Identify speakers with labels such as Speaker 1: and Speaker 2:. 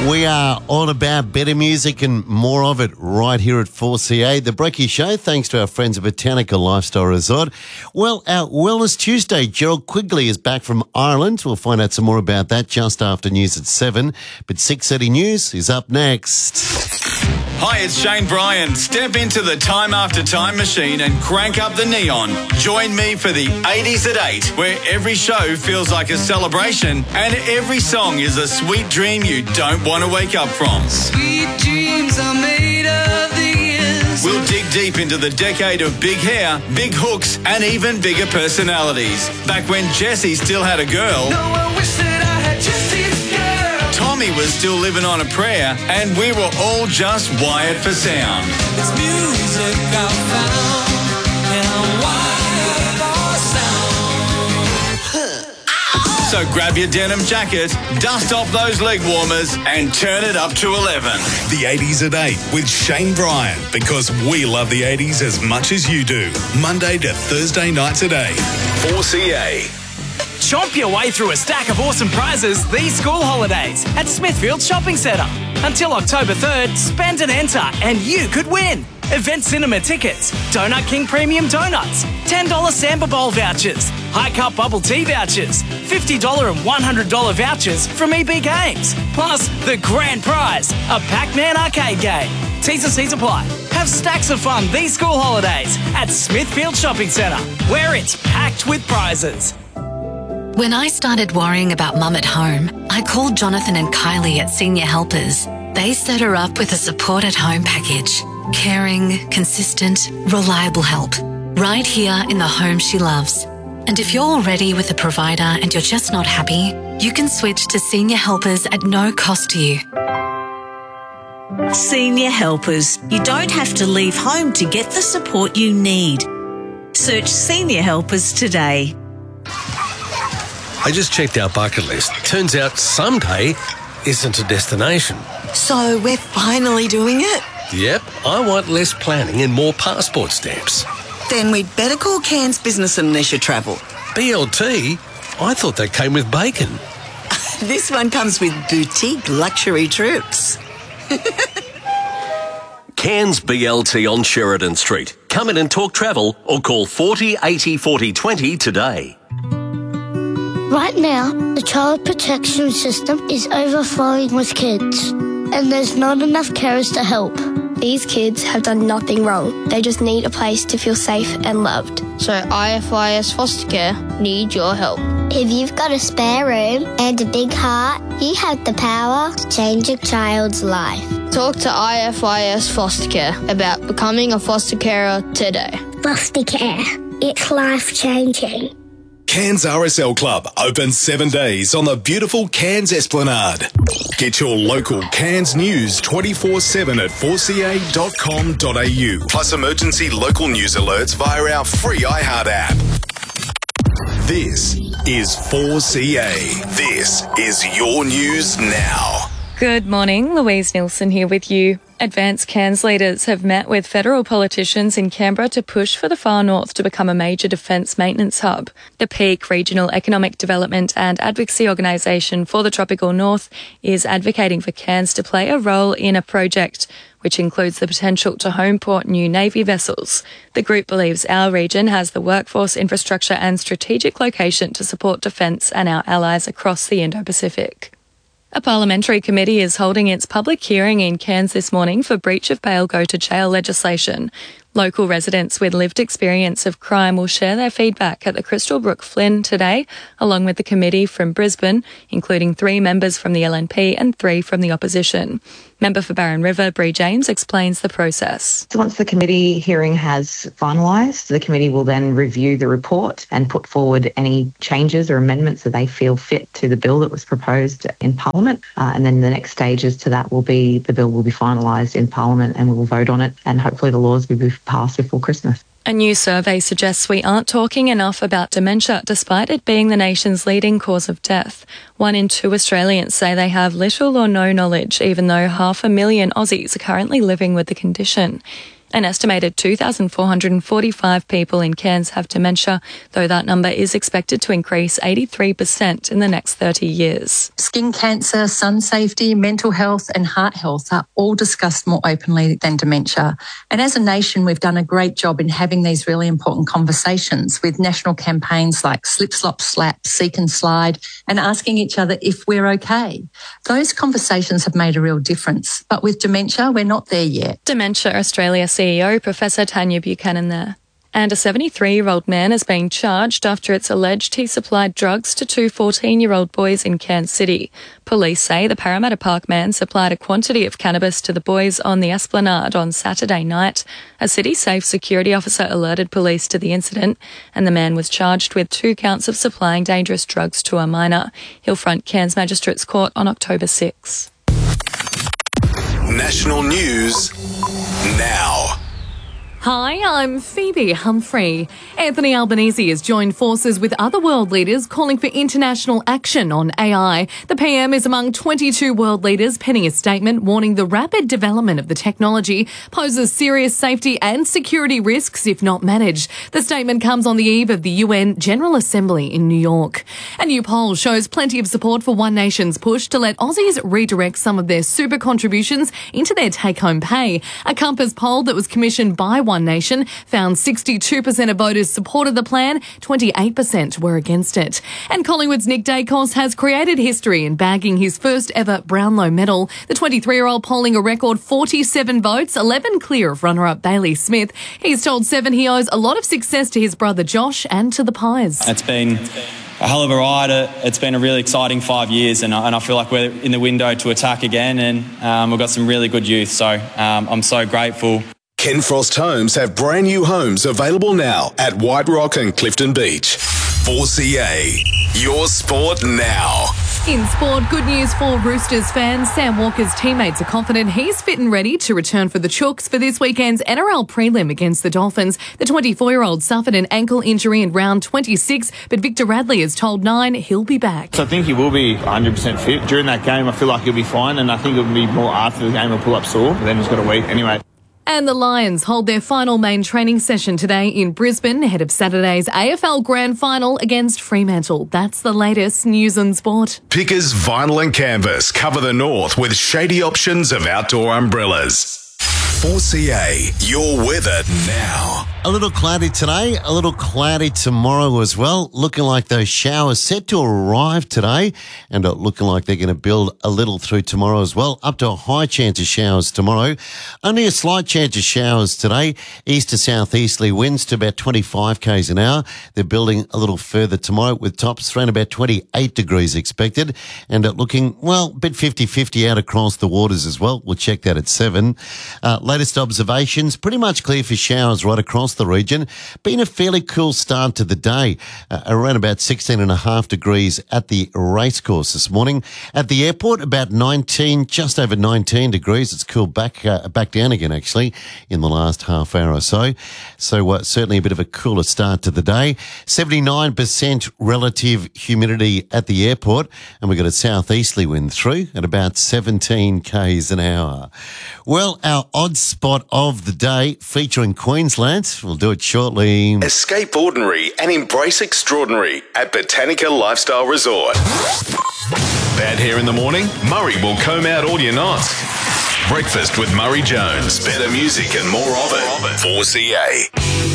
Speaker 1: We are on about better music and more of it right here at 4CA. The Breaky Show, thanks to our friends at Botanica Lifestyle Resort. Well, our Wellness Tuesday, Gerald Quigley is back from Ireland. We'll find out some more about that just after news at 7. But 6:30 News is up next.
Speaker 2: Hi, it's Shane Bryan. Step into the Time After Time machine and crank up the neon. Join me for the 80s at 8, where every show feels like a celebration and every song is a sweet dream you don't want to wake up from.
Speaker 3: Sweet dreams are made of these.
Speaker 2: We'll dig deep into the decade of big hair, big hooks, and even bigger personalities. Back when Jessie still had a girl.
Speaker 3: No, I wish that I had Jessie's girl.
Speaker 2: Tommy was still living on a prayer, and we were all just wired for sound.
Speaker 3: It's music I found, and I'm wired for sound.
Speaker 2: So grab your denim jacket, dust off those leg warmers, and turn it up to 11.
Speaker 4: The 80s at 8 with Shane Bryan, because we love the 80s as much as you do. Monday to Thursday nights at 8. 4CA.
Speaker 5: Chomp your way through a stack of awesome prizes these school holidays at Smithfield Shopping Centre. Until October 3rd, spend and enter and you could win. Event cinema tickets, Donut King Premium Donuts, $10 Samba Bowl vouchers, High Cup Bubble Tea vouchers, $50 and $100 vouchers from EB Games. Plus, the grand prize, a Pac-Man arcade game. T's and C's apply. Have stacks of fun these school holidays at Smithfield Shopping Centre, where it's packed with prizes.
Speaker 6: When I started worrying about Mum at home, I called Jonathan and Kylie at Senior Helpers. They set her up with a support at home package. Caring, consistent, reliable help. Right here in the home she loves. And if you're already with a provider and you're just not happy, you can switch to Senior Helpers at no cost to you.
Speaker 7: Senior Helpers. You don't have to leave home to get the support you need. Search Senior Helpers today.
Speaker 8: I just checked our bucket list. Turns out someday isn't a destination.
Speaker 9: So we're finally doing it?
Speaker 8: Yep, I want less planning and more passport stamps.
Speaker 9: Then we'd better call Cairns Business and Leisure Travel.
Speaker 8: BLT? I thought that came with bacon.
Speaker 9: This one comes with boutique luxury trips.
Speaker 10: Cairns BLT on Sheridan Street. Come in and talk travel or call 40 80 40 20 today.
Speaker 11: Right now, the child protection system is overflowing with kids, and there's not enough carers to help.
Speaker 12: These kids have done nothing wrong. They just need a place to feel safe and loved. So IFIS Foster Care need your help.
Speaker 11: If you've got a spare room and a big heart, you have the power to change a child's life.
Speaker 12: Talk to IFIS Foster Care about becoming a foster carer today.
Speaker 11: Foster care. It's life-changing.
Speaker 4: Cairns RSL Club, open 7 days on the beautiful Cairns Esplanade. Get your local Cairns news 24/7 at 4ca.com.au. Plus emergency local news alerts via our free iHeart app. This is 4CA. This is your news now.
Speaker 13: Good morning, Louise Nilsson here with you. Advanced Cairns leaders have met with federal politicians in Canberra to push for the far north to become a major defence maintenance hub. The Peak Regional Economic Development and Advocacy Organisation for the Tropical North is advocating for Cairns to play a role in a project which includes the potential to homeport new Navy vessels. The group believes our region has the workforce, infrastructure and strategic location to support defence and our allies across the Indo-Pacific. A parliamentary committee is holding its public hearing in Cairns this morning for breach of bail go to jail legislation. Local residents with lived experience of crime will share their feedback at the Crystal Brook Flynn today, along with the committee from Brisbane, including 3 members from the LNP and 3 from the opposition. Member for Barron River, Bree James, explains the process.
Speaker 14: So once the committee hearing has finalised, the committee will then review the report and put forward any changes or amendments that they feel fit to the bill that was proposed in Parliament. And then the next stages to that will be the bill will be finalised in Parliament and we will vote on it, and hopefully the laws will be passed before Christmas.
Speaker 13: A new survey suggests we aren't talking enough about dementia, despite it being the nation's leading cause of death. 1 in 2 Australians say they have little or no knowledge, even though 500,000 Aussies are currently living with the condition. An estimated 2,445 people in Cairns have dementia, though that number is expected to increase 83% in the next 30 years.
Speaker 15: Skin cancer, sun safety, mental health and heart health are all discussed more openly than dementia. And as a nation, we've done a great job in having these really important conversations with national campaigns like Slip, Slop, Slap, Seek and Slide, and asking each other if we're okay. Those conversations have made a real difference. But with dementia, we're not there yet.
Speaker 13: Dementia Australia CEO Professor Tanya Buchanan there. And a 73-year-old man is being charged after it's alleged he supplied drugs to two 14-year-old boys in Cairns City. Police say the Parramatta Park man supplied a quantity of cannabis to the boys on the Esplanade on Saturday night. A City Safe security officer alerted police to the incident, and the man was charged with 2 counts of supplying dangerous drugs to a minor. He'll front Cairns Magistrates Court on October 6.
Speaker 4: National news now.
Speaker 16: Hi, I'm Phoebe Humphrey. Anthony Albanese has joined forces with other world leaders calling for international action on AI. The PM is among 22 world leaders penning a statement warning the rapid development of the technology poses serious safety and security risks if not managed. The statement comes on the eve of the UN General Assembly in New York. A new poll shows plenty of support for One Nation's push to let Aussies redirect some of their super contributions into their take-home pay. A Compass poll that was commissioned by One Nation found 62% of voters supported the plan, 28% were against it. And Collingwood's Nick Dacos has created history in bagging his first ever Brownlow medal. The 23-year-old polling a record 47 votes, 11 clear of runner-up Bailey Smith. He's told Seven he owes a lot of success to his brother Josh and to the Pies.
Speaker 17: It's been a hell of a ride. It's been a really exciting 5 years, and I feel like we're in the window to attack again, and we've got some really good youth, so I'm so grateful.
Speaker 4: Ken Frost Homes have brand new homes available now at White Rock and Clifton Beach. 4CA, your sport now.
Speaker 16: In sport, good news for Roosters fans. Sam Walker's teammates are confident he's fit and ready to return for the Chooks for this weekend's NRL prelim against the Dolphins. The 24-year-old suffered an ankle injury in round 26, but Victor Radley has told Nine he'll be back.
Speaker 18: So I think he will be 100% fit. During that game, I feel like he'll be fine, and I think it'll be more after the game he'll pull up sore, but then he's got a week anyway.
Speaker 16: And the Lions hold their final main training session today in Brisbane ahead of Saturday's AFL Grand Final against Fremantle. That's the latest news and sport.
Speaker 4: Pickers Vinyl and Canvas cover the north with shady options of outdoor umbrellas. 4CA, your weather now.
Speaker 1: A little cloudy today, a little cloudy tomorrow as well. Looking like those showers set to arrive today, and looking like they're going to build a little through tomorrow as well. Up to a high chance of showers tomorrow. Only a slight chance of showers today. East to southeasterly winds to about 25 k's an hour. They're building a little further tomorrow with tops around about 28 degrees expected, and looking, well, a bit 50-50 out across the waters as well. We'll check that at 7. Latest observations, pretty much clear for showers right across the region. Been a fairly cool start to the day. Around about 16.5 degrees at the racecourse this morning. At the airport, about 19, just over 19 degrees. It's cooled back down again, actually, in the last half hour or so. So certainly a bit of a cooler start to the day. 79% relative humidity at the airport, and we've got a southeasterly wind through at about 17 k's an hour. Well, our odd spot of the day featuring Queensland. We'll do it shortly.
Speaker 4: Escape ordinary and embrace extraordinary at Botanica Lifestyle Resort. Bad hair in the morning? Murray will comb out all your knots. Breakfast with Murray Jones. Better music and more of it. 4CA.